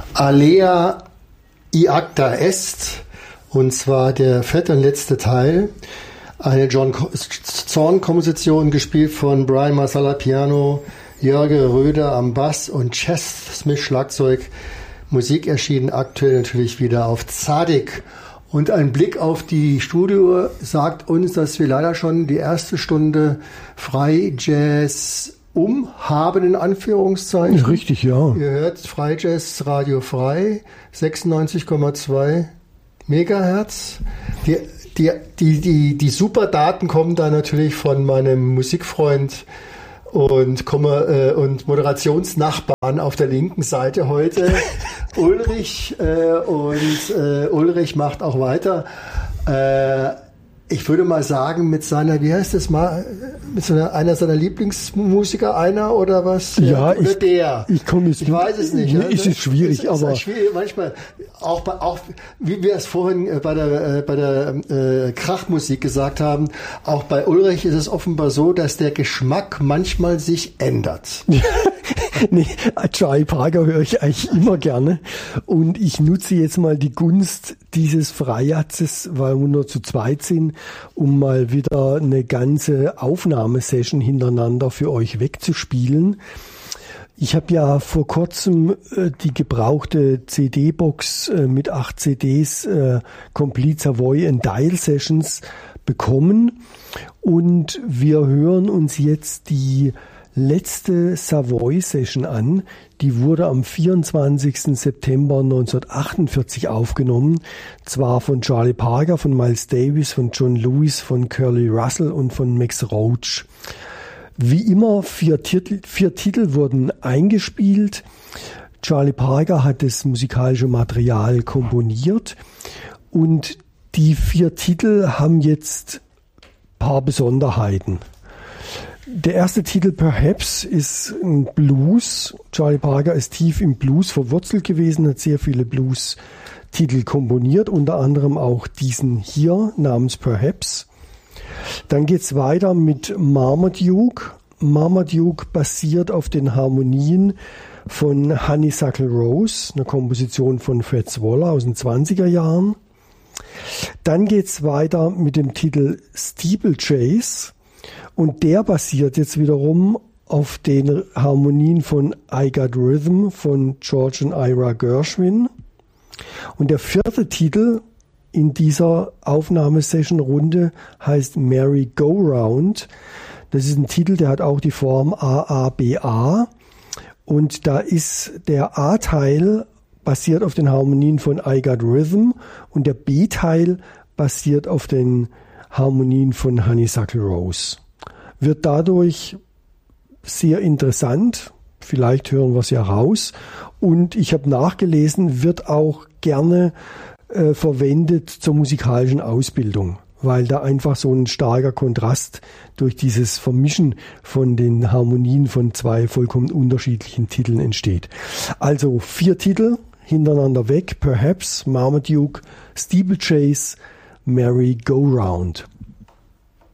Alea iacta est, und zwar der vierte und letzte Teil. Eine John Zorn-Komposition, gespielt von Brian Masala Piano, Jörge Röder am Bass und Chess Smith Schlagzeug. Musik erschienen aktuell natürlich wieder auf Tzadik. Und ein Blick auf die Studio sagt uns, dass wir leider schon die erste Stunde Freijazz haben, in Anführungszeichen. Richtig, ja. Ihr hört Freijazz Radio Frei, 96,2 Megahertz. Die Superdaten kommen da natürlich von meinem Musikfreund und Moderationsnachbarn auf der linken Seite heute, Ulrich. Ulrich macht auch weiter. Ich würde mal sagen, mit seiner, wie heißt das mal, einer seiner Lieblingsmusiker, oder was? Ja, oder ich weiß es nicht. Es ist schwierig, aber schwierig, manchmal auch wie wir es vorhin bei der Krachmusik gesagt haben, auch bei Ulrich ist es offenbar so, dass der Geschmack manchmal sich ändert. Nee, Charlie Parker höre ich eigentlich immer gerne, und ich nutze jetzt mal die Gunst dieses Freijazzes, weil wir nur zu zweit sind, um mal wieder eine ganze Aufnahmesession hintereinander für euch wegzuspielen. Ich habe ja vor kurzem die gebrauchte CD-Box mit 8 CDs Complete Savoy and Dial Sessions bekommen, und wir hören uns jetzt die letzte Savoy-Session an. Die wurde am 24. September 1948 aufgenommen. Zwar von Charlie Parker, von Miles Davis, von John Lewis, von Curly Russell und von Max Roach. Wie immer, 4 Titel wurden eingespielt. Charlie Parker hat das musikalische Material komponiert, und die 4 Titel haben jetzt ein paar Besonderheiten. Der erste Titel, Perhaps, ist ein Blues. Charlie Parker ist tief im Blues verwurzelt gewesen, hat sehr viele Blues-Titel komponiert, unter anderem auch diesen hier namens Perhaps. Dann geht's weiter mit Marmaduke. Marmaduke basiert auf den Harmonien von Honeysuckle Rose, eine Komposition von Fats Waller aus den 20er Jahren. Dann geht's weiter mit dem Titel Steeplechase. Und der basiert jetzt wiederum auf den Harmonien von I Got Rhythm von George und Ira Gershwin. Und der 4. Titel in dieser Aufnahmesession-Runde heißt Merry Go Round. Das ist ein Titel, der hat auch die Form AABA. Und da ist der A-Teil basiert auf den Harmonien von I Got Rhythm, und der B-Teil basiert auf den Harmonien von Honeysuckle Rose. Wird dadurch sehr interessant, vielleicht hören wir es ja raus, und ich habe nachgelesen, wird auch gerne verwendet zur musikalischen Ausbildung, weil da einfach so ein starker Kontrast durch dieses Vermischen von den Harmonien von 2 vollkommen unterschiedlichen Titeln entsteht. Also 4 Titel hintereinander weg: Perhaps, Marmaduke, Steeplechase, Merry Go Round.